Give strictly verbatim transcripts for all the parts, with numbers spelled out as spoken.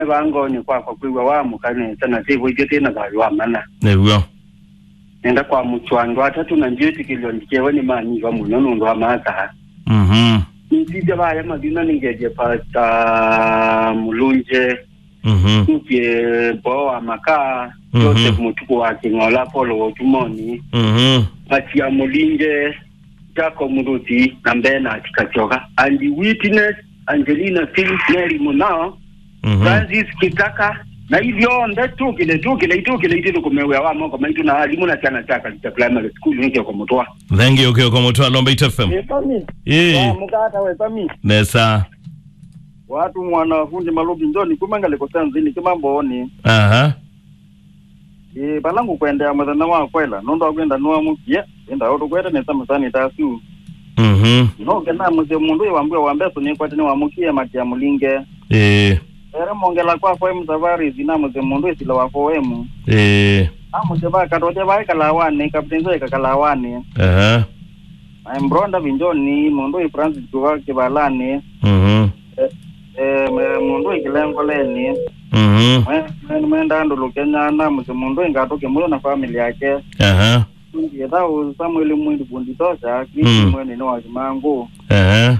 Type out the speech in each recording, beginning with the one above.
bango ni kwa kwa kwiwa wa mukane sana sibo ijete na galwa mana Nebyo. Nenda kwa muchwango atatu na njeti kilio ndikewe ni mani wa munono ndo amaza. Mhm. Nitija baya madina ningeje pasta mulunje. Mhm. Nje boa maka Joseph Mutuku wa Kingola Polo Otumoni. Mhm. Ati amulinge Jako Muruti na mbena atikachoka. And the witness Angelina Phillips Mary Munao. Mhm. Francis Kitaka na hivyo ndetu kile tu kile tu kile itu kumewe wa mongo maitu na alimu na chana chaka cha primary school nje kwa mtoa. Thank you okay kwa mtoa Lomba F M. Eh pami. Eh. Mukata we pami. Nesa. Watu mwanafunzi malubi njoni kumangale kwa sanzini kimambo oni. Aha. Eh balangu kwenda mwadana wa kwela nondo kwenda nuwa mukie enda oto kwenda nesa msani tasu. Mhm. No kena mze mundu wambwe wambeso ni kwati ni wamukie mati ya mulinge. Eh. Era mongela kwa kwa mzavari zina mze mundu isila wako wemu. Eh. Amo jeba katote bai kalawane kaptenzo ikakalawane. Aha. I'm Bronda Vinjoni mundu Francis kwa kibalane. Mhm. Eh mundu ikilengo leni. Mhm. Mwen mwenda ndo Kenya na mze mundu ingatoke muyo na familia yake. Aha. Yedao Samuel Mwindi bundi tosha kiti mwene no wakimangu. Aha.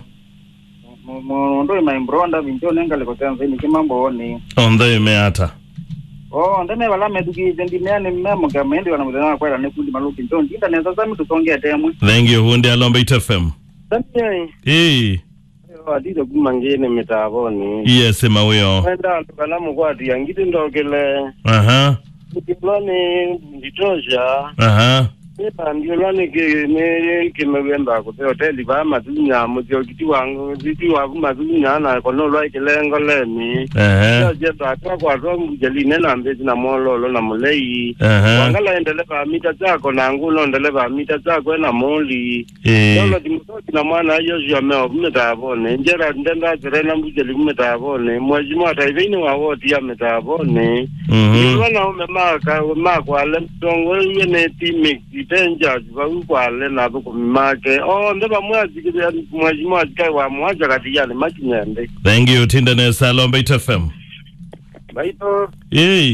Mundu ima Bronda Vinjoni ngale kwa tanzo ni kimambo oni. Onda imeata. Oh, ndeme wala meduki jendi meane mmemo gamendi wana mudana kwa ne kundi maluki ndio ndinda neza sami tusongea temu. Thank you hundi Lomba F M. Thank Eh. you. Adito kumangene metaboni. Yes mawio. Wenda tukalamu kwa tiangiti ndokele. Aha. Kiplani nditosha. Aha. Eba ndiolani ke me ke mewenda ko hotel ba madunya mutyo kiti wangu kiti wangu madunya na kono lwa kelengo leni. Aha. Je ta kwa kwa rongu jeline na mbezi na mololo na mulei. Aha. Wangala endele ba mita zako na ngulo endele ba mita zako na moli. Eh. Lolo dimutoti na mwana yo jameo mmetabone. Njera ndenda terena mbujeli mmetabone. Mwajimo ataivini wa woti ya mmetabone. Mhm. Wana umemaka umaka ale mtongo yene timi tenja kwa kwale na buku make oh ndeba mwazi mwazi mwazi kai wa mwaza kati yale machinyende. Thank you tinda nesa Lomba F M. Baito Eh.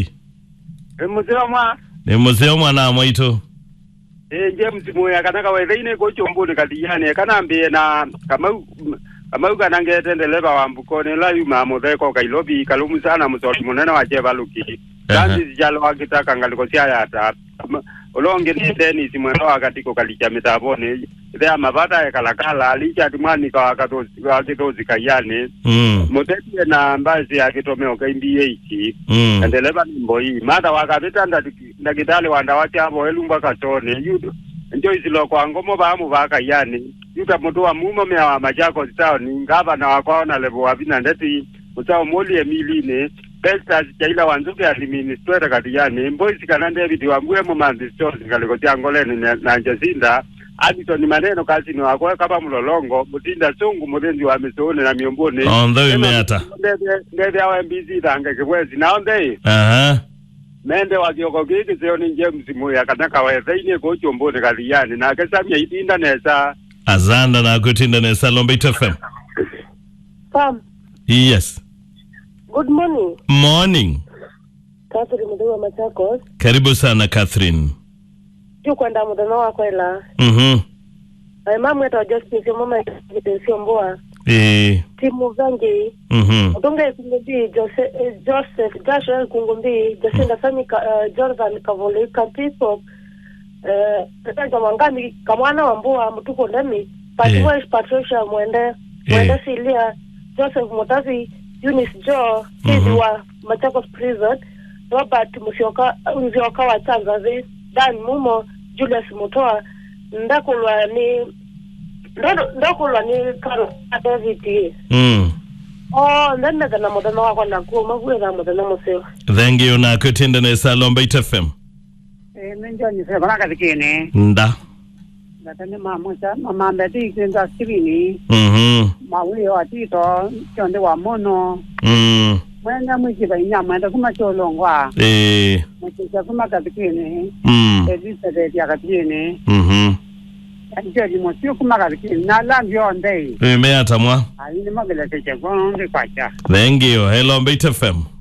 emuzeo mwa Ni muzeo mwana mwaito. eh James moya kanaka weine ko chombole kati yane kana mbe na kama kama kana ngetendeleba wambukone la yuma modeko kailobi kalumu sana msori munene wa jebaluki kandi jalo akitaka ngaliko sia yata olonge ni deni simwendo wakati ko kalija metabone ile amabata ya kalakala alicha atimani kwa katozi kwa kitozi kayane mm moteti na mbazi akitomeo ka N B H mm endeleba nimbo hii mada wakapita ndakitale wanda wacha hapo elumba katone yudo ndio izilo kwa ngomo baamu baka yani yuta mtu wa mumo mea wa majako zitao ni ngaba na wakwaona lebo wabina ndeti utao moli emiline Pesta jaila wanzuke administrator kati yani mboisi kanande biti wambue mumandi stores ngaliko tiangoleni na njezinda adito ni maneno kasi ni wakwe kapa mulolongo mutinda sungu mutenzi wa misone na miombone Onda imeata. Ndebe awa M B C tange kiwezi naonde Aha. Mende wakioko kiki zeo ni James Muya kanaka wezeine kocho mbone kati yani na kesamia itinda nesa Azanda na kutinda nesa Lomba F M. Pam. Yes. Good morning. Morning. Catherine Mdewa Machakos. Karibu sana Catherine. Yu kwenda mudana wa kwela. Mhm. Ay mamu eta justice mama kitensio mboa. Eh. Timu zangi. Mhm. Udonge kumbi Joseph Joseph Joshua Kungumbi Jacinda Sami Jordan Kavoli Kapiso eh tata mangani kamwana wa mboa mtuko ndani. Patiwa Patricia Mwende Mwende Silia Joseph Mutazi Eunice Joe hizi wa Machakos Prison Robert Musyoka Musyoka wa Tanzania Dan Mumo Julius Mutoa ndakulwa ni ndakulwa ni Carol David Mm. oh ndanda kana modana wako na kuoma kuweza modana museo. Thank you na kutinda nesa Lomba F M. Eh menjo ni se baraka dikene. Nda. Ngatane mama cha mama mbeti kinga sibini. Mhm. Mawe wa tito chonde wa mono. Mm. Mwenda mwiki ba nyama nda kuma cholongwa. Eh. Mwisha kuma kadikene. Mm. Edisa de ya kadikene. Mhm. Ndio ni mosio kuma kadikene na lambio ndei. Imeata mwa. Ali ni magala teche kwa ndi kwacha. Thank you. Hello Lomba F M.